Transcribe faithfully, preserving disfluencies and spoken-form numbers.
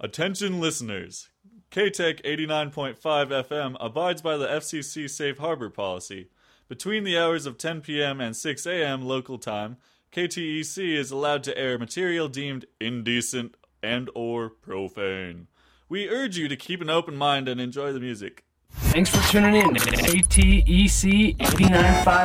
Attention listeners. K-Tech eighty-nine point five F M abides by the F C C Safe Harbor policy. Between the hours of ten p.m. and six a.m. local time, K T E C is allowed to air material deemed indecent and or profane. We urge you to keep an open mind and enjoy the music. Thanks for tuning in to K T E C eighty-nine point five